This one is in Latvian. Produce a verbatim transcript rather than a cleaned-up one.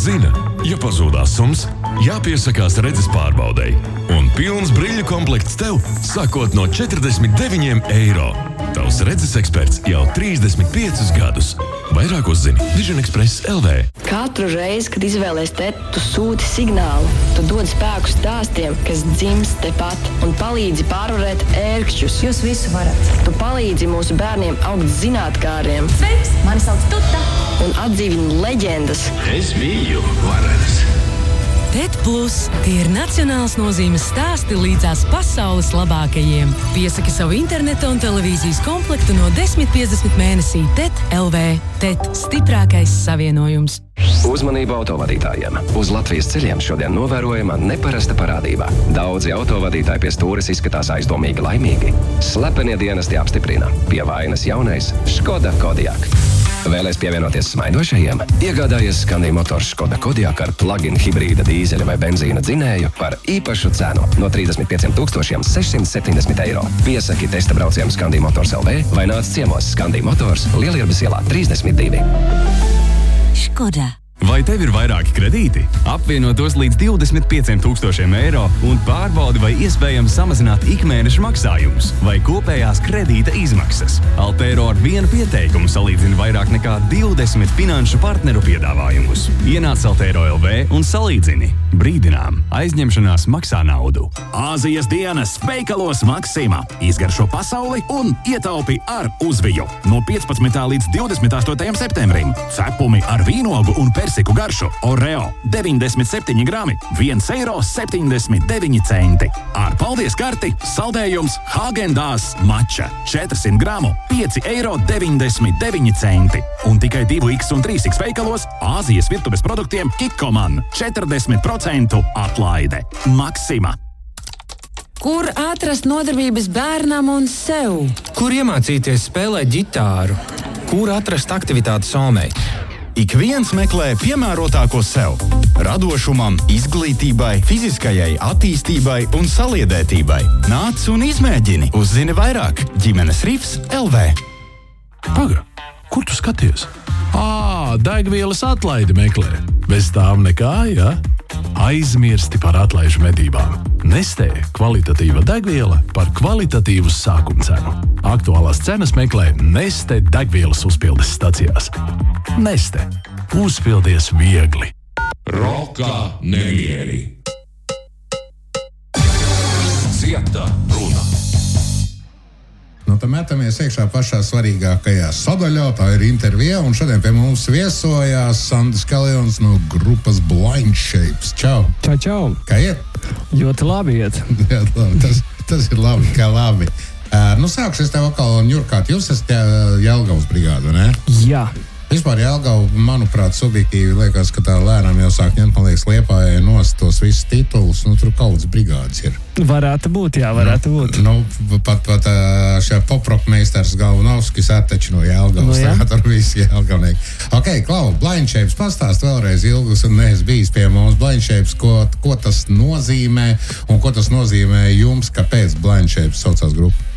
zina, ja pazūdās suns, jāpiesakās redzes pārbaudei. Un pilns brīļu komplekts tev, sākot no četrdesmit deviņiem eiro. Tavs redzes eksperts jau trīsdesmit piecus gadus. Vairāk uzzini Vision Express L V. Katru reizi, kad izvēlies teti, tu sūti signālu. Tu dod spēku stāstiem, kas dzimst tepat un palīdzi pārvarēt ērkšķus. Jūs visu varat. Tu palīdzi mūsu bērniem augt zinātkāriem. Sveiks! Mani sauc Tuta. Un atdzīvini leģendas. Es biju varens. Tet Plus – tie ir nacionāls nozīmes stāsti līdzās pasaules labākajiem. Piesaki savu interneta un televīzijas komplektu no desmit piecdesmit mēnesī Tet L V. Tet – stiprākais savienojums. Uzmanību autovadītājiem. Uz Latvijas ceļiem šodien novērojama neparasta parādība. Daudzi autovadītāji pie stūres izskatās aizdomīgi laimīgi. Slepenie dienesti apstiprina. Pie vainas jaunais Škoda Kodiaq. Vēlies pievienoties smaidošajiem? Iegādājies Scandi Motors Škoda Kodiaq ar plug-in hibrīda dīzeļa vai benzīna dzinēju par īpašu cenu no trīsdesmit pieciem tūkstošiem sešsimt septiņdesmit eiro. Piesaki testa braucienu Scandi Motors L V vai nāc ciemos Scandi Motors Lielierbes ielā trīsdesmit divi. Škoda. Vai tev ir vairāki kredīti? Apvieno tos līdz divdesmit pieciem tūkstošiem eiro un pārbaudi, vai iespējams samazināt ikmēneša maksājumus vai kopējās kredīta izmaksas. Altero ar vienu pieteikumu salīdzina vairāk nekā divdesmit finanšu partneru piedāvājumus. Ienāc Altero L V un salīdzini. Brīdinām, aizņemšanās maksā naudu. Āzijas dienas veikalos Maksima. Izgaršo pasauli un ietaupi ar uzviju. No piecpadsmitā līdz divdesmit astotajam septembrim. Cepumi ar vīnogu un persiku garšu. Oreo deviņdesmit septiņi grami. viens eiro septiņdesmit deviņi centi. Ar paldies karti saldējums Häagen-Dazs mača. četrsimt gramu. pieci eiro deviņdesmit deviņi centi. Un tikai divi X un trīs X veikalos Āzijas virtuves produktiem Kikkoman. četrdesmit procentu atlaide. Maksima. Kur atrast nodarbības bērnam un sev? Kur iemācīties spēlēt ģitāru? Kur atrast aktivitāti somei? Ik viens meklē piemērotāko sev. Radošumam, izglītībai, fiziskajai attīstībai un saliedētībai. Nāc un izmēģini. Uzzini vairāk. Ģimenes Rifs L V. Paga, kur tu skaties? Ā, degvielas atlaidi meklē. Bez tām nekā, ja? Aizmirsti par atlaižu medībām. Nestē kvalitatīva degviela par kvalitatīvu sākumcenu. Aktuālās cenas meklē Neste degvielas uzpildes stacijās. Neste. Uzpildies viegli. Roka nemieri. Zieta runa. Nu, tad metamies iekšā pašā svarīgākajā sadaļā, tā ir intervija, un šodien pie mums viesojās Sandis Kaljons no grupas Blind Shapes. Čau! Čau, čau! Kā iet? Ļoti labi iet. Jā, labi. Tas, tas ir labi, kā labi. Uh, nu, sākšu es tev atkal ņurkāt. Jūs esat uh, Jelgavas brigāda, ne? Jā. Vispār Jelgava, manuprāt, subjektīvi liekas, ka tā lēnām jau sāk ņemt, man liekas, Liepājai nost tos visus titulus, nu tur kaudzes brigādes ir. Varētu būt, jā, varētu nu, būt. Nu, pat, pat šajā poprock meistars Galvanovskis atteči no Jelgavas, nu, tā tur visi Jelgavnieki. Ok, Klau, Blind Shapes, pastāst vēlreiz ilgus un neesi bijis pie mums. Blind Shapes, ko, ko tas nozīmē un ko tas nozīmē jums, kāpēc Blind Shapes saucās grupa?